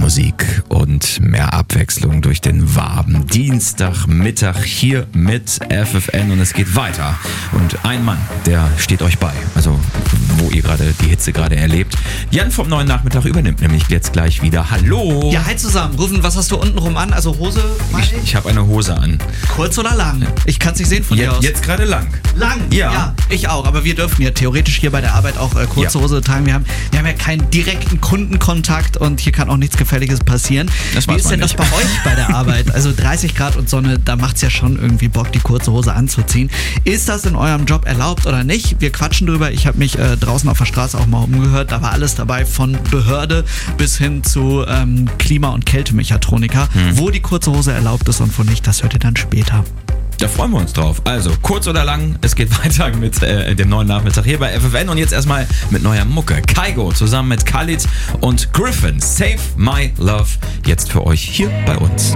Musik und mehr Abwechslung durch den warmen Dienstagmittag hier mit FFN und es geht weiter. Und ein Mann, der steht euch bei, also wo ihr gerade die Hitze gerade erlebt. Jan vom neuen Nachmittag übernimmt nämlich jetzt gleich wieder. Hallo! Ja, hi zusammen. Rufen, was hast du untenrum an? Also Hose? Ich habe eine Hose an. Kurz oder lang? Ich kann es nicht sehen von dir aus. Jetzt gerade lang. Lang? Ja. Ich auch, aber wir dürfen ja theoretisch hier bei der Arbeit auch kurze Hose tragen. Wir haben ja keinen direkten Kundenkontakt und hier kann auch nichts Gefährliches passieren. Wie ist denn das bei euch bei der Arbeit? Also 30 Grad und Sonne, da macht es ja schon irgendwie Bock, die kurze Hose anzuziehen. Ist das in eurem Job erlaubt oder nicht? Wir quatschen drüber. Ich habe mich draußen auf der Straße auch mal umgehört. Da war alles dabei, von Behörde bis hin zu Klima- und Kältemechatroniker. Wo die kurze Hose erlaubt ist und wo nicht, das hört ihr dann später. Da freuen wir uns drauf. Also, kurz oder lang, es geht weiter mit dem neuen Nachmittag hier bei FFN und jetzt erstmal mit neuer Mucke. Kygo zusammen mit Khalid und Griffin. Save My Love. Jetzt für euch hier bei uns.